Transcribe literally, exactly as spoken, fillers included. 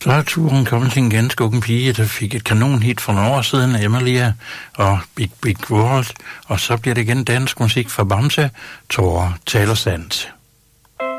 Så er turen kommet til en ganske ung pige, der fik et kanonhit for nogle år siden, Emilia og Big Big World, og så bliver det igen dansk musik fra Bamse, Tore taler sandt.